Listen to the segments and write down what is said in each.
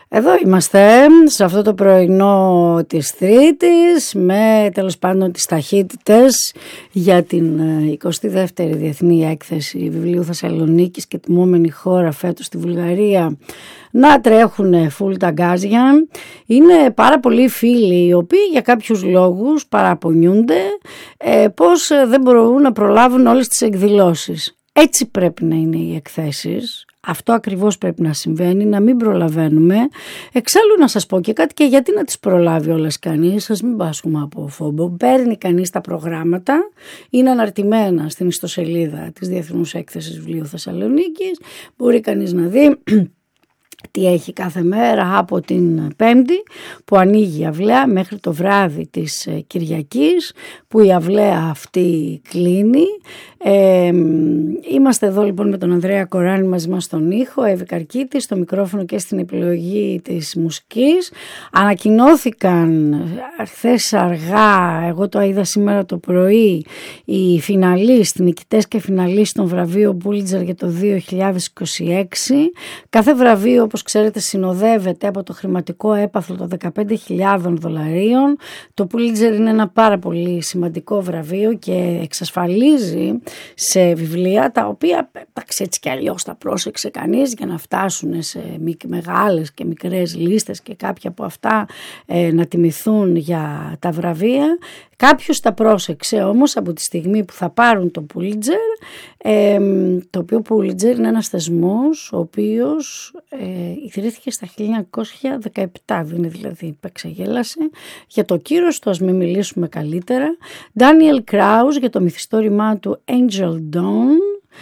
Εδώ είμαστε σε αυτό το πρωινό της Τρίτης με τέλος πάντων τις ταχύτητες για την 22η Διεθνή Έκθεση Βιβλίου Θεσσαλονίκης και τιμόμενη χώρα φέτος στη Βουλγαρία να τρέχουν full τα γκάζια. Είναι πάρα πολλοί φίλοι οι οποίοι για κάποιους λόγους παραπονιούνται πως δεν μπορούν να προλάβουν όλες τις εκδηλώσεις. Έτσι πρέπει να είναι οι εκθέσεις. Αυτό ακριβώς πρέπει να συμβαίνει, να μην προλαβαίνουμε. Εξάλλου να σας πω και κάτι, και γιατί να τις προλάβει όλες κανείς, σας μην πάσχουμε από φόβο. Παίρνει κανείς τα προγράμματα, είναι αναρτημένα στην ιστοσελίδα της Διεθνούς Έκθεσης Βιβλίου Θεσσαλονίκης, μπορεί κανείς να δει τι έχει κάθε μέρα από την Πέμπτη που ανοίγει η αυλαία μέχρι το βράδυ της Κυριακής που η αυλαία αυτή κλείνει. Είμαστε εδώ λοιπόν με τον Ανδρέα Κοράνη μαζί μας στον ήχο, Εύη Καρκίτη στο μικρόφωνο και στην επιλογή της μουσικής. Ανακοινώθηκαν χθες αργά, εγώ το είδα σήμερα το πρωί, οι φιναλίστ, νικητές και φιναλίστ των βραβείων Πούλιτζερ για το 2026. Κάθε βραβείο, όπως ξέρετε, συνοδεύεται από το χρηματικό έπαθλο των $15,000. Το Pulitzer είναι ένα πάρα πολύ σημαντικό βραβείο και εξασφαλίζει σε βιβλία τα οποία έτσι κι αλλιώς τα πρόσεξε κανείς για να φτάσουν σε μεγάλες και μικρές λίστες και κάποια από αυτά να τιμηθούν για τα βραβεία. Κάποιος τα πρόσεξε όμως από τη στιγμή που θα πάρουν το Pulitzer, το οποίο Pulitzer είναι ένας θεσμός ο οποίος ιδρύθηκε στα 1917, δεν είναι δηλαδή που εξαγέλασε, για το κύρος του, ας μην μιλήσουμε καλύτερα. Daniel Kraus για το μυθιστόρημά του Angel Dawn,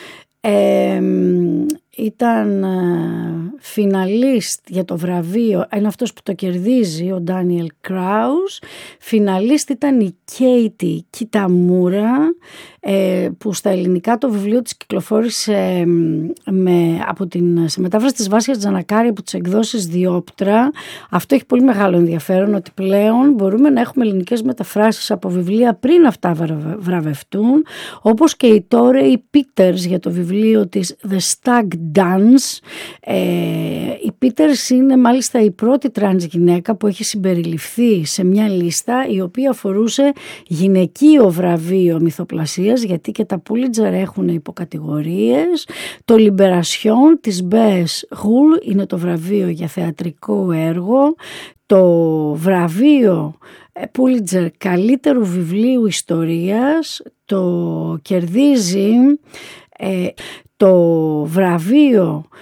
ήταν φιναλίστ για το βραβείο, είναι αυτός που το κερδίζει, ο Ντάνιελ Κράους. Φιναλίστ ήταν η Κέιτι Κιταμούρα, που στα ελληνικά το βιβλίο της κυκλοφόρησε σε μετάφραση της Βάσιας Τζανακάρη από τις εκδόσεις Διόπτρα. Αυτό έχει πολύ μεγάλο ενδιαφέρον, ότι πλέον μπορούμε να έχουμε ελληνικές μεταφράσεις από βιβλία πριν αυτά βραβευτούν, όπως και η Τόρεϊ Πίτερς για το βιβλίο της The Stag Dance. Η Πίτερς είναι μάλιστα η πρώτη τρανς γυναίκα που έχει συμπεριληφθεί σε μια λίστα η οποία αφορούσε γυναικείο βραβείο μυθοπλασίας, γιατί και τα Pulitzer έχουν υποκατηγορίες. Το Libération της Μπες Γουλ είναι το βραβείο για θεατρικό έργο. Το βραβείο Pulitzer καλύτερου βιβλίου ιστορίας το κερδίζει το βραβείο